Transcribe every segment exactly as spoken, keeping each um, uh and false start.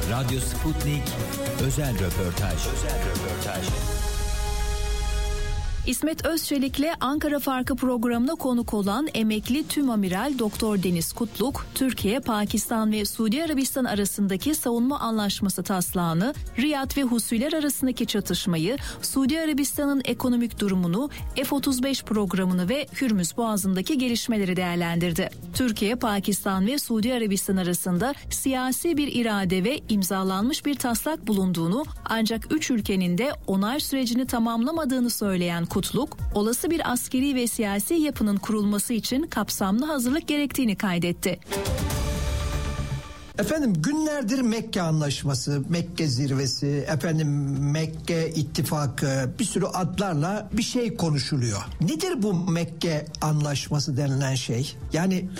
Radyo Sputnik özel röportaj. Özel röportaj. İsmet Özçelik'le Ankara Farkı programına konuk olan emekli Tümamiral Doktor Deniz Kutluk, Türkiye, Pakistan ve Suudi Arabistan arasındaki savunma anlaşması taslağını, Riyad ve Husiler arasındaki çatışmayı, Suudi Arabistan'ın ekonomik durumunu, F otuz beş programını ve Hürmüz Boğazı'ndaki gelişmeleri değerlendirdi. Türkiye, Pakistan ve Suudi Arabistan arasında siyasi bir irade ve imzalanmış bir taslak bulunduğunu, ancak üç ülkenin de onay sürecini tamamlamadığını söyleyen Kutluk, olası bir askeri ve siyasi yapının kurulması için kapsamlı hazırlık gerektiğini kaydetti. Efendim günlerdir Mekke Anlaşması, Mekke Zirvesi, efendim Mekke İttifakı, bir sürü adlarla bir şey konuşuluyor. Nedir bu Mekke Anlaşması denilen şey? Yani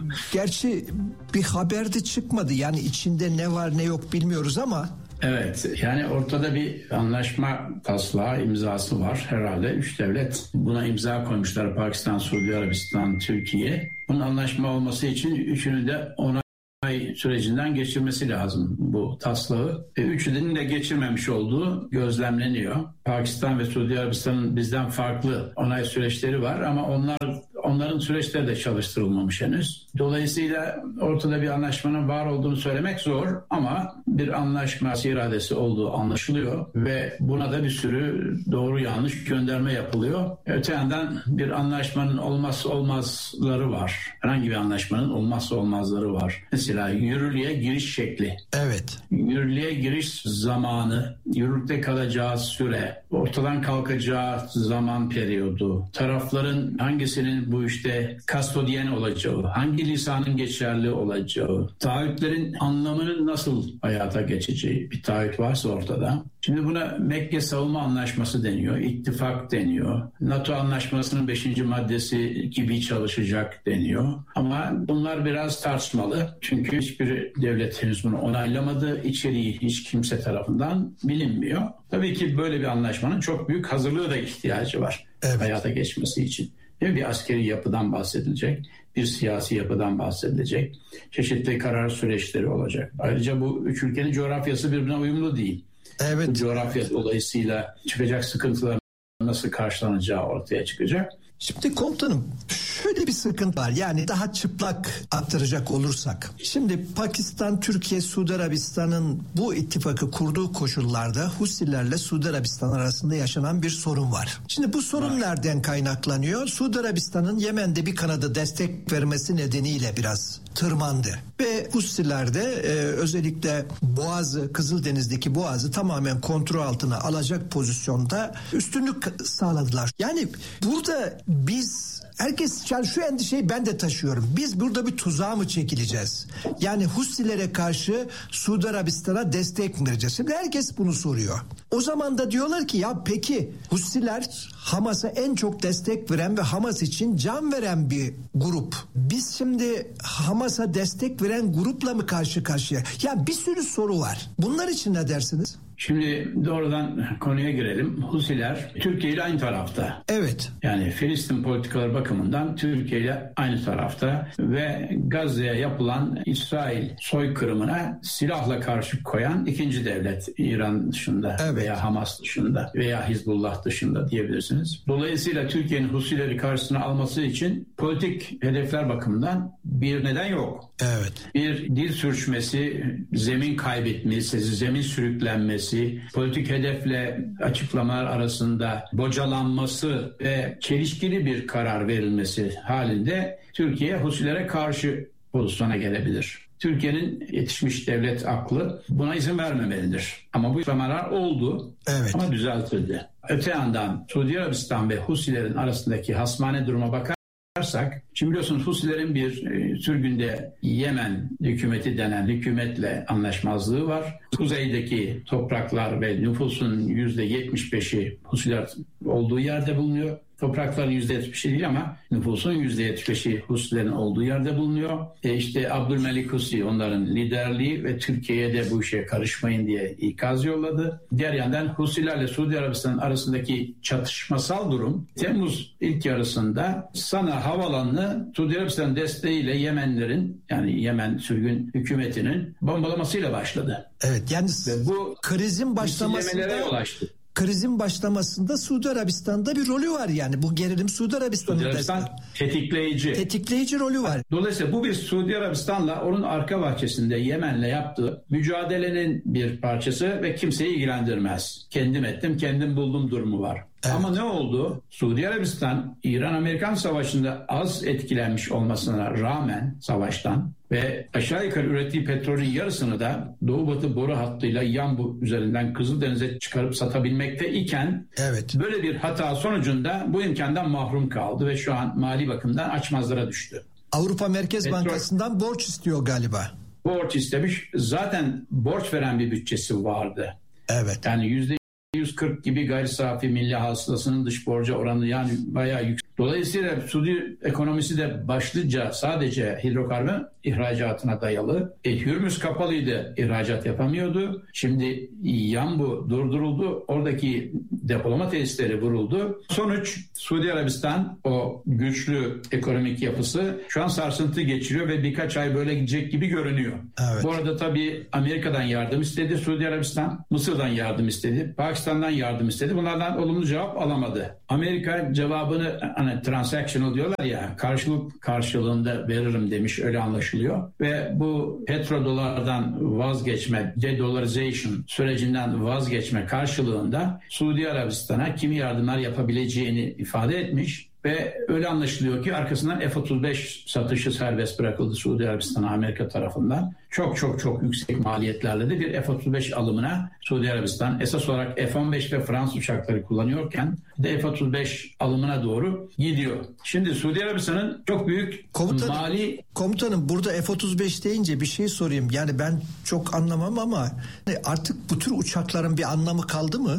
gerçi bir haberde çıkmadı, yani içinde ne var ne yok bilmiyoruz ama... Evet, yani ortada bir anlaşma taslağı, imzası var herhalde. Üç devlet buna imza koymuşlar: Pakistan, Suudi Arabistan, Türkiye. Bunun anlaşma olması için üçünü de onay sürecinden geçirmesi lazım bu taslağı. E, üçünün de geçirmemiş olduğu gözlemleniyor. Pakistan ve Suudi Arabistan'ın bizden farklı onay süreçleri var ama onlar onların süreçleri de çalıştırılmamış henüz. Dolayısıyla ortada bir anlaşmanın var olduğunu söylemek zor ama bir anlaşma iradesi olduğu anlaşılıyor ve buna da bir sürü doğru yanlış gönderme yapılıyor. Öte yandan bir anlaşmanın olmazsa olmazları var. Herhangi bir anlaşmanın olmazsa olmazları var. Mesela yürürlüğe giriş şekli. Evet. Yürürlüğe giriş zamanı, yürürlükte kalacağı süre, ortadan kalkacağı zaman periyodu, tarafların hangisinin bu işte kastodiyen olacağı, hangi lisanın geçerli olacağı, taahhütlerin anlamının nasıl hayata geçeceği, bir taahhüt varsa ortada. Şimdi buna Mekke Savunma Anlaşması deniyor, ittifak deniyor, NATO Anlaşması'nın beşinci maddesi gibi çalışacak deniyor. Ama bunlar biraz tartışmalı çünkü hiçbir devlet henüz bunu onaylamadı, içeriği hiç kimse tarafından bilinmiyor. Tabii ki böyle bir anlaşmanın çok büyük hazırlığı da ihtiyacı var, evet, hayata geçmesi için. Bir askeri yapıdan bahsedilecek, bir siyasi yapıdan bahsedilecek, çeşitli karar süreçleri olacak. Ayrıca bu üç ülkenin coğrafyası birbirine uyumlu değil. Evet. Bu coğrafya dolayısıyla çıkacak sıkıntılar nasıl karşılanacağı ortaya çıkacak. Şimdi komutanım, şöyle bir sıkıntı var, yani daha çıplak aktaracak olursak. Şimdi Pakistan, Türkiye, Suudi Arabistan'ın bu ittifakı kurduğu koşullarda Husilerle Suudi Arabistan arasında yaşanan bir sorun var. Şimdi bu sorun nereden kaynaklanıyor? Suudi Arabistan'ın Yemen'de bir kanada destek vermesi nedeniyle biraz tırmandı. Ve Husiler de e, özellikle Boğazı, Kızıldeniz'deki Boğazı tamamen kontrol altına alacak pozisyonda üstünlük sağladılar. Yani burada biz, herkes yani şu endişeyi ben de taşıyorum. Biz burada bir tuzağa mı çekileceğiz? Yani Husilere karşı Suudi Arabistan'a destek mi vereceğiz? Şimdi herkes bunu soruyor. O zaman da diyorlar ki ya peki Husiler Hamas'a en çok destek veren ve Hamas için can veren bir grup. Biz şimdi Hamas'a destek veren grupla mı karşı karşıya? Ya bir sürü soru var. Bunlar için ne dersiniz? Şimdi doğrudan konuya girelim. Husiler Türkiye ile aynı tarafta. Evet. Yani Filistin politikaları bakımından Türkiye ile aynı tarafta ve Gazze'ye yapılan İsrail soykırımına silahla karşı koyan ikinci devlet, İran dışında, evet, veya Hamas dışında veya Hizbullah dışında diyebilirsiniz. Dolayısıyla Türkiye'nin Husileri karşısına alması için politik hedefler bakımından bir neden yok. Evet. Bir dil sürçmesi, zemin kaybetmesi, zemin sürüklenmesi, politik hedefle açıklamalar arasında bocalanması ve çelişkili bir karar verilmesi halinde Türkiye Husilere karşı pozisyona gelebilir. Türkiye'nin yetişmiş devlet aklı buna izin vermemelidir. Ama bu açıklamalar oldu, evet, ama düzeltildi. Öte yandan Suudi Arabistan ve Husilerin arasındaki hasmane duruma bakar Şimdi biliyorsunuz Husilerin bir e, sürgünde Yemen hükümeti denen hükümetle anlaşmazlığı var. Kuzeydeki topraklar ve nüfusun yüzde yetmiş beşi Husiler olduğu yerde bulunuyor. Toprakların yüzde yetmiş beşi değil ama nüfusun yüzde yetmiş beşi Husilerin olduğu yerde bulunuyor. E işte Abdülmelik Husi onların liderliği ve Türkiye'ye de bu işe karışmayın diye ikaz yolladı. Diğer yandan Husilerle Suudi Arabistan arasındaki çatışmasal durum Temmuz ilk yarısında Sana havalanını Arabistan'ı Suudi Arabistan desteğiyle Yemenlerin, yani Yemen sürgün hükümetinin bombalamasıyla başladı. Evet, yani ve bu krizin başlamasında yol açtı. Krizin başlamasında Suudi Arabistan'da bir rolü var yani. Bu gerilim Suudi Arabistan'ın Suudi Arabistan tetikleyici. Tetikleyici rolü var. Dolayısıyla bu bir Suudi Arabistan'la onun arka bahçesinde Yemen'le yaptığı mücadelenin bir parçası ve kimseyi ilgilendirmez. Kendim ettim, kendim buldum durumu var. Evet. Ama ne oldu? Suudi Arabistan, İran-Amerikan savaşında az etkilenmiş olmasına rağmen savaştan ve aşağı yukarı ürettiği petrolün yarısını da Doğu Batı boru hattıyla Yanbu üzerinden Kızıldeniz'e çıkarıp satabilmekte iken evet. böyle bir hata sonucunda bu imkandan mahrum kaldı ve şu an mali bakımdan açmazlara düştü. Avrupa Merkez Petrol, Bankası'ndan borç istiyor galiba. Borç istemiş. Zaten borç veren bir bütçesi vardı. Evet. Yani yüzde yüz kırk gibi gayri safi milli hasılasının dış borca oranı, yani bayağı yüksek. Dolayısıyla Suudi ekonomisi de başlıca sadece hidrokarbon ihracatına dayalı. E, Hürmüz kapalıydı, ihracat yapamıyordu. Şimdi Yanbu durduruldu, oradaki depolama tesisleri vuruldu. Sonuç, Suudi Arabistan o güçlü ekonomik yapısı şu an sarsıntı geçiriyor ve birkaç ay böyle gidecek gibi görünüyor. Evet. Bu arada tabii Amerika'dan yardım istedi Suudi Arabistan, Mısır'dan yardım istedi, Pakistan'dan yardım istedi. Bunlardan olumlu cevap alamadı. Amerika cevabını, hani transactional diyorlar ya, karşılık karşılığında veririm demiş, öyle anlaşılıyor. Ve bu petrodolardan vazgeçme, de-dollarization sürecinden vazgeçme karşılığında Suudi Arabistan'a kimi yardımlar yapabileceğini ifade etmiş. Ve öyle anlaşılıyor ki arkasından F otuz beş satışı serbest bırakıldı Suudi Arabistan'a Amerika tarafından. Çok çok çok yüksek maliyetlerle de bir F otuz beş alımına Suudi Arabistan esas olarak F on beş ve Fransız uçakları kullanıyorken de F otuz beş alımına doğru gidiyor. Şimdi Suudi Arabistan'ın çok büyük komutanım, mali... Komutanım, burada F otuz beş deyince bir şey sorayım. Yani ben çok anlamam ama artık bu tür uçakların bir anlamı kaldı mı?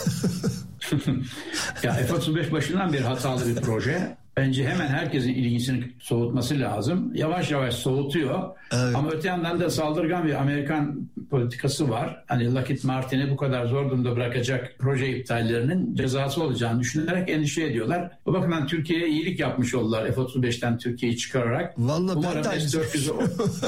Ya F otuz beş başından bir hatalı bir proje. Bence hemen herkesin ilgisini soğutması lazım. Yavaş yavaş soğutuyor. Evet. Ama öte yandan da saldırgan bir Amerikan politikası var. Hani Lockheed Martin'i bu kadar zor durumda bırakacak proje iptallerinin cezası olacağını düşünerek endişe ediyorlar. Bu bakımdan Türkiye'ye iyilik yapmış oldular F otuz beşten Türkiye'yi çıkararak. Vallahi umarım ben de S dört yüzü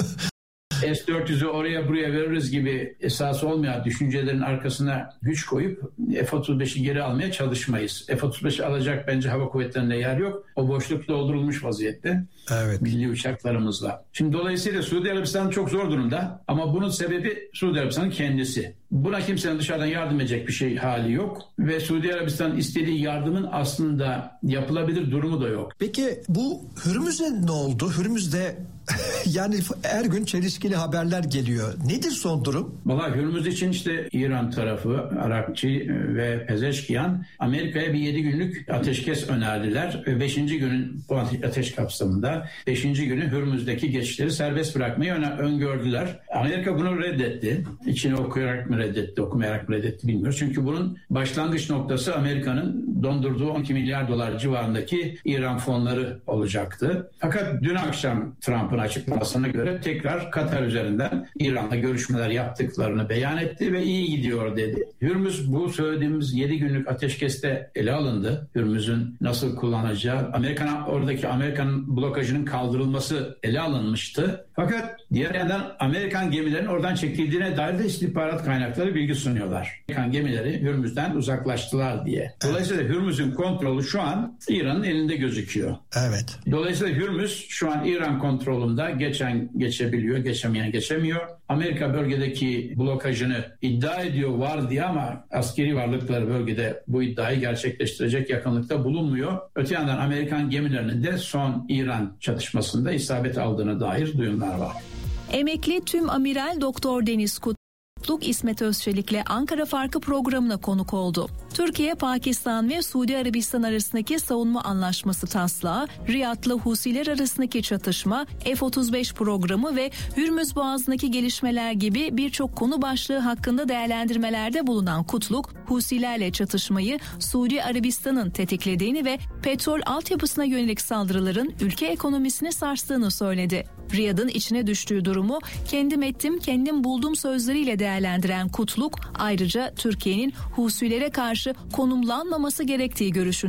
S dört yüzü oraya buraya veririz gibi esası olmayan düşüncelerin arkasına güç koyup F otuz beşi geri almaya çalışmayız. F otuz beşi alacak bence hava kuvvetlerinde yer yok. O boşluk doldurulmuş vaziyette. Evet. Milli uçaklarımızla. Şimdi dolayısıyla Suudi Arabistan çok zor durumda ama bunun sebebi Suudi Arabistan'ın kendisi. Buna kimsenin dışarıdan yardım edecek bir şey hali yok ve Suudi Arabistan istediği yardımın aslında yapılabilir durumu da yok. Peki bu Hürmüz'e ne oldu? Hürmüz'de yani her gün çelişkili haberler geliyor. Nedir son durum? Valla Hürmüz için işte İran tarafı, Arakçı ve Pezeşkiyan Amerika'ya bir yedi günlük ateşkes önerdiler. Beşinci günün bu ateş kapsamında beşinci günü Hürmüz'deki geçişleri serbest bırakmayı öngördüler. Amerika bunu reddetti. İçini okuyarak mı reddetti, okumayarak mı reddetti bilmiyoruz. Çünkü bunun başlangıç noktası Amerika'nın dondurduğu on iki milyar dolar civarındaki İran fonları olacaktı. Fakat dün akşam Trump'ın açıklamasına göre tekrar Katar üzerinden İran'la görüşmeler yaptıklarını beyan etti ve iyi gidiyor dedi. Hürmüz, bu söylediğimiz yedi günlük ateşkeste ele alındı. Hürmüz'ün nasıl kullanacağı, Amerikan, oradaki Amerikan blokajının kaldırılması ele alınmıştı. Fakat diğer yandan Amerikan gemilerinin oradan çekildiğine dair de istihbarat kaynakları bilgi sunuyorlar. Amerikan gemileri Hürmüz'den uzaklaştılar diye. Dolayısıyla Hürmüz'ün kontrolü şu an İran'ın elinde gözüküyor. Evet. Dolayısıyla Hürmüz şu an İran kontrolünde, geçen geçebiliyor, geçemeyen geçemiyor. Amerika bölgedeki blokajını iddia ediyor var diye ama askeri varlıkları bölgede bu iddiayı gerçekleştirecek yakınlıkta bulunmuyor. Öte yandan Amerikan gemilerinin de son İran çatışmasında isabet aldığına dair duyumlar var. Emekli Tüm Amiral Doktor Deniz Kutluk İsmet Özçelik'le Ankara Farkı programına konuk oldu. Türkiye, Pakistan ve Suudi Arabistan arasındaki savunma anlaşması taslağı, Riyad'la Husiler arasındaki çatışma, F otuz beş programı ve Hürmüz Boğazı'ndaki gelişmeler gibi birçok konu başlığı hakkında değerlendirmelerde bulunan Kutluk, Husilerle çatışmayı Suudi Arabistan'ın tetiklediğini ve petrol altyapısına yönelik saldırıların ülke ekonomisini sarstığını söyledi. Riyad'ın içine düştüğü durumu kendim ettim, kendim buldum sözleriyle değerlendiren Kutluk, ayrıca Türkiye'nin Husilere karşı konumlanmaması gerektiği görüşünde.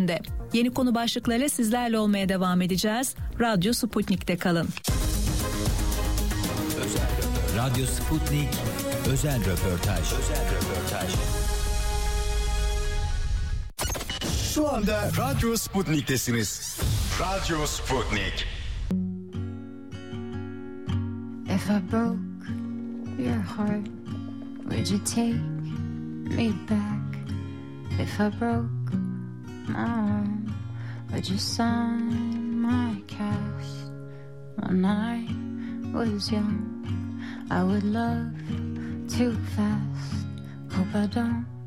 Yeni konu başlıklarıyla sizlerle olmaya devam edeceğiz. Radyo Sputnik'te kalın. Radyo Sputnik özel röportaj. Özel röportaj. Şu anda Radyo Sputnik'tesiniz. Radyo Sputnik. If I broke your heart, would you take me back? If I broke my arm, would you sign my cast? When I was young, I would love too fast. Hope I don't